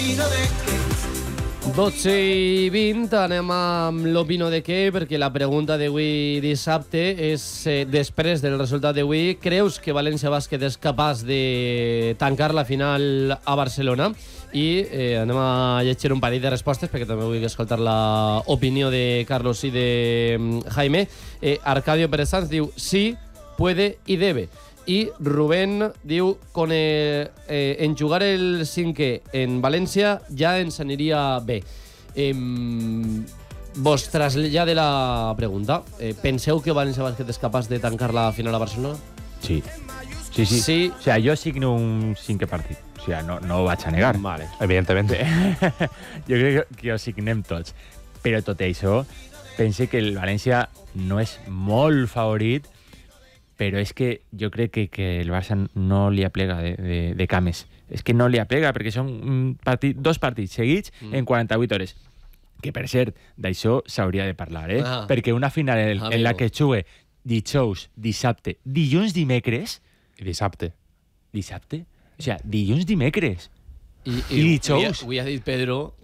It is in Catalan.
12:20, anem amb l'opino de què, perquè la pregunta d'avui dissabte és, després del resultat d'avui, creus que València Bàsquet és capaç de tancar la final a Barcelona? I anem a llegir un parell de respostes, perquè també vull escoltar l'opinió de Carlos i de Jaime. Arcadio Pérez Sanz diu, sí, puede y debe. I Rubén diu, en jugar el cinquè en València ja ens aniria bé. Vos trasllade la pregunta. Penseu que València Bàsquet és capaç de tancar la final a Barcelona? Sí. Sí. O sea, jo signo un cinquè partit. O sea, no ho vaig a negar. Vale. Evidentemente. Jo crec que ho signem tots. Però tot això, pense que el València no és molt favorit, però és que jo crec que el Barça no li aplega de cames. És que no li aplega, perquè són dos partits seguits en 48 hores. Que, per cert, d'això s'hauria de parlar, Perquè una final en la que jugue dijous, dissabte, dilluns, dimecres... I dissabte. Dissabte? O sigui, dilluns, dimecres. I dijous. Avui ha dit Pedro